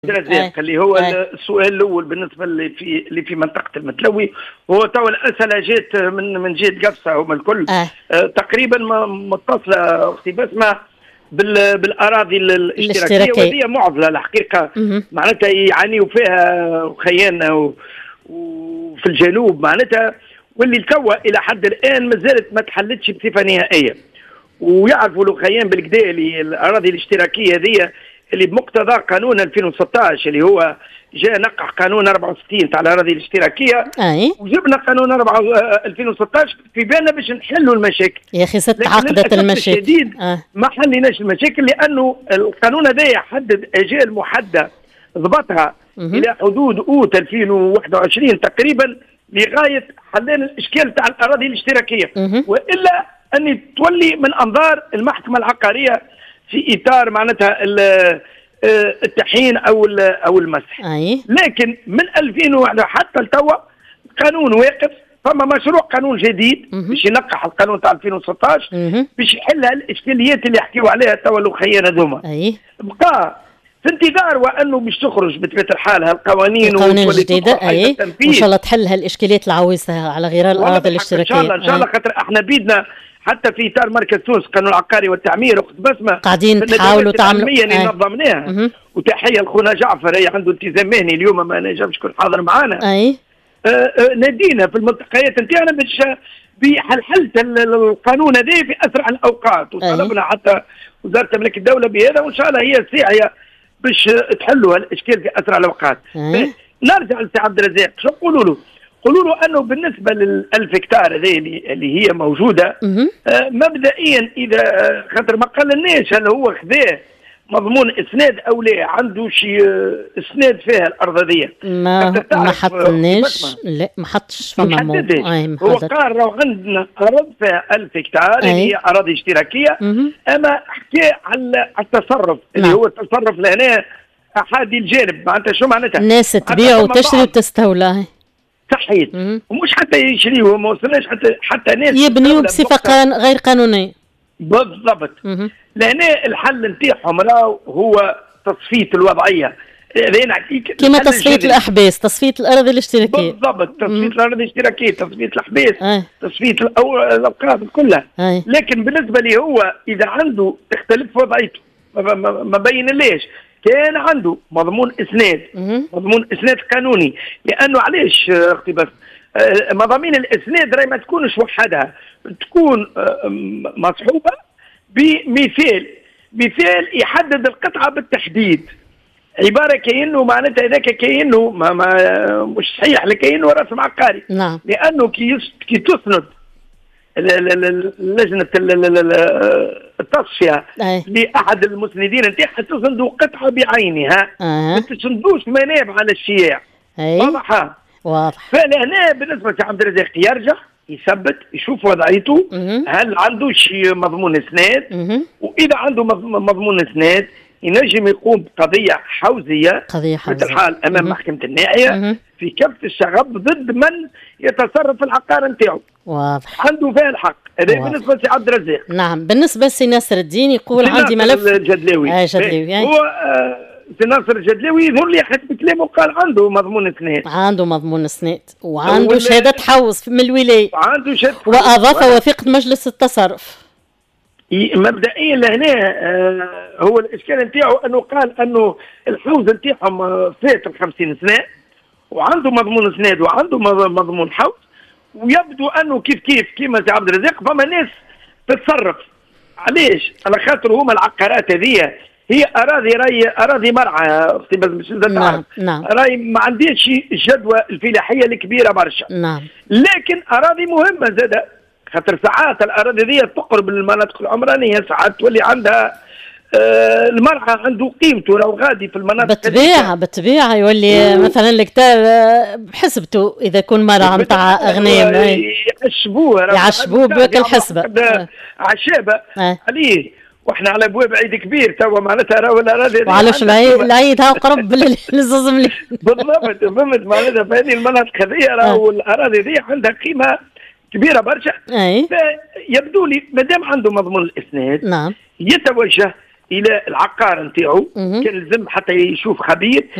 الرزاق اللي هو السؤال الاول بالنسبه اللي في منطقه المتلوي. هو تو الاسئله جات من جهه قفصه هما الكل تقريبا متصله اختي بسمه بالاراضي الاشتراكيه وهذه معضله الحقيقه. معناتها يعانيوا فيها خيانه وفي الجنوب معناتها، واللي توا الى حد الان ما زالت ما تحلتش بصفه نهائيه. ويعرفوا الخيان بالكدا اللي الاراضي الاشتراكيه هذه اللي بمقتضى قانون 2016 اللي هو جاء نقح قانون 64 تاع الاراضي الاشتراكيه، وجبنا قانون 2016 في بالنا باش نحلوا المشاكل. يا اخي تعقدت المشاكل. ما حليناش المشاكل لانه القانون هذا يحدد اجال محدده ضبطها الى حدود اوت 2021 تقريبا لغايه حلين الاشكال تاع الاراضي الاشتراكيه، والا ان تولي من انظار المحكمه العقاريه في اطار معناتها التحيين او المسح. لكن من 2001 حتى لتوا القانون واقف، فما مشروع قانون جديد باش ينقح القانون تاع 2016 باش يحل الاشكاليات اللي يحكيوا عليها توا الاخيان هذوما. بقى في انتظار وانه باش تخرج بطبيعه الحال هالقوانين الجديده وان شاء الله تحل هالاشكاليات العويصه على غير الاراضي الاشتراكيه. ان شاء الله خاطر احنا بيدنا حتى في اطار مركز تونس قانون العقاري والتعمير اخت بسمه قاعدين تحاولوا تعملوا اللي نظمناها. وتحيه لخونا جعفر هي عنده التزام مهني اليوم ما نجمش يكون حاضر معنا. نادينا في المنطقيات نتاعنا باش بحلحلة القانون هذا في اسرع الاوقات، وطلبنا حتى وزاره ملك الدوله بهذا، وان شاء الله هي الساعيه باش تحلوا الاشكال في اسرع الاوقات. نرجع لسي عبد الرزاق، شو نقولوا له؟ قولوا له انه بالنسبه لل1000 هكتار هذه اللي هي موجوده مبدئيا اذا خاطر ما قالناش هل هو خذاه مضمون اسناد او لا، عنده شي اسناد فيها الارض هذه ما حطناش. لا ما حطش فما هو قال لو عندنا ارض فيها 1000 هكتار اللي هي اراضي اشتراكيه، اما حكى على التصرف اللي هو التصرف لهنا احادي الجانب. معناتها شو معناتها؟ الناس تبيع وتشتري وتستولى. صحيح. ومش حتى يشريوا، ما وصلناش حتى ناس يبنيوا بصفه غير قانونيه. بالضبط. لهنا الحل نتاعهم هو تصفيه الوضعيه. كما تصفيه الاحباس، تصفيه الاراضي الاشتراكيه. بالضبط، تصفيه الاراضي الاشتراكيه، تصفيه الاحباس، تصفيه الاوقاف كلها. لكن بالنسبه لي هو اذا عنده تختلف وضعيته ما بين ليش كان عنده مضمون اسناد، مضمون اسناد قانوني. لانه علاش اختي بس مضامين الاسناد راهي ما تكونش وحدها، تكون مصحوبه بمثال يحدد القطعه بالتحديد. عباره كانه معناتها هذاك كانه مش صحيح، لكانه رسم عقاري. لانه كي تسند لجنه التصفيه لاحد المسندين نتاعها تسندوا قطعه بعينها، ما تسندوش منابع على الشياع. واضح. فلهنا بالنسبه لعبد الرزاق يرجع يثبت يشوف وضعيته، هل عنده شي مضمون اسناد، واذا عنده مضمون اسناد ينجم يقوم بقضيه حوزيه مثل الحال امام محكمه الناحيه في كافه الشغب ضد من يتصرف في العقار نتاعو. واضح. عنده فيها الحق. هذا بالنسبه لعبد الرزاق. نعم. بالنسبه لسي ناصر الدين يقول عندي ملف الجدلاوي. جدلاوي. هو سي ناصر الجدلاوي يظهر لي حسب كلامه قال عنده مضمون اسناد. عنده مضمون اسناد وعنده شهاده حوز من الولايه. عنده شهاده واضاف وثيقه مجلس التصرف. مبدئيا لهنا هو الاشكال نتاعو انه قال انه الحوز نتاعهم فات 50 سنه وعنده مضمون اسناد وعنده مضمون حوز، ويبدو انه كيف كيما سي عبد الرزاق فما ناس تتصرف. علاش؟ على خاطر هما العقارات هذه هي اراضي مرعى اختي بس باش تعرف. راهي ما عنديش الجدوى الفلاحيه الكبيره برشا. لكن اراضي مهمه زاده، خاطر ساعات الاراضي دي تقرب المناطق العمرانيه، ساعات تولي عندها المرعى عنده قيمته لو غادي في المناطق بالطبيعه يولي مثلا الكتاب بحسبته اذا كون مرعى نتاع اغنام يعشبوه بك الحسبه عشابه عليه. واحنا على ابواب عيد كبير توا معناتها راهو الاراضي وعلاش العيد ها قرب للزوز مليون. بالضبط. فهمت معناتها في هذه المناطق هذه راهو الاراضي دي عندها قيمه كبيره برشا. فيبدو لي ما دام عنده مضمون الاسناد يتوجه الى العقار نتاعو، كان لازم حتى يشوف خبير